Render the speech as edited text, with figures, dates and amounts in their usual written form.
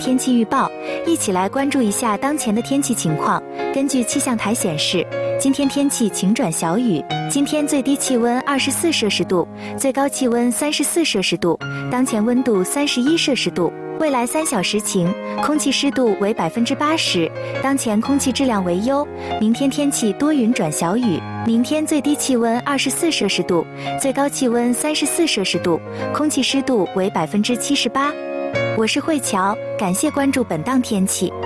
天气预报，一起来关注一下当前的天气情况。根据气象台显示，今天天气晴转小雨，今天最低气温24摄氏度，最高气温34摄氏度，当前温度31摄氏度。未来3小时晴，空气湿度为80%，当前空气质量为优。明天天气多云转小雨，明天最低气温24摄氏度，最高气温34摄氏度，空气湿度为78%。我是慧乔，感谢关注本档天气。